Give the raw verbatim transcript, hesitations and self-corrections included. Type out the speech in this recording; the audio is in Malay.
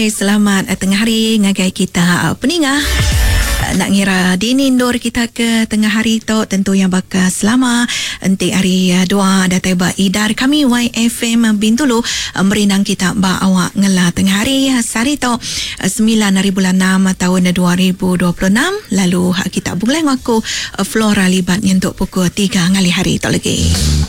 Selamat tengah hari ngagai kita peningah. Nak ngira dini indoor kita ke tengah hari tu tentu yang bakal selama entik hari dua datai ba idar kami Y F M Bintulu merinang kita ba awak ngela tengah hari sari tu sembilan hari bulan enam tahun dua ribu dua puluh enam lalu kita bungleng aku Flora libat untuk pukul tiga ngali hari tu lagi.